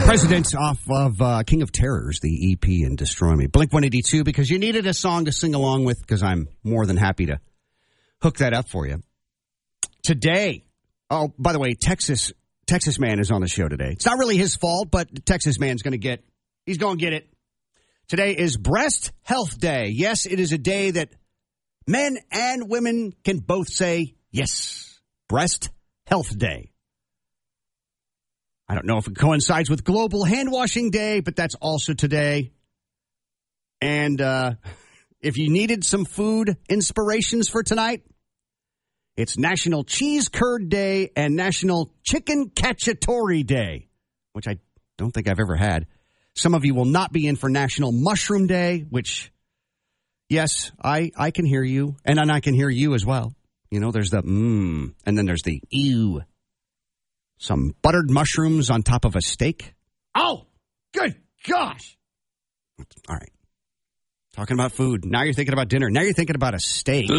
President off of King of Terrors, the EP, and Destroy Me. Blink-182, because you needed a song to sing along with, because I'm more than happy to hook that up for you. Today, oh, by the way, Texas Man is on the show today. It's not really his fault, but Texas Man's going to get it. Today is Breast Health Day. Yes, it is a day that men and women can both say yes. Breast Health Day. I don't know if it coincides with Global Hand Washing Day, but that's also today. And if you needed some food inspirations for tonight, it's National Cheese Curd Day and National Chicken Cacciatore Day, which I don't think I've ever had. Some of you will not be in for National Mushroom Day, which, yes, I can hear you, and I can hear you as well. You know, there's the and then there's the ew. Some buttered mushrooms on top of a steak. Oh, good gosh. All right. Talking about food. Now you're thinking about dinner. Now you're thinking about a steak.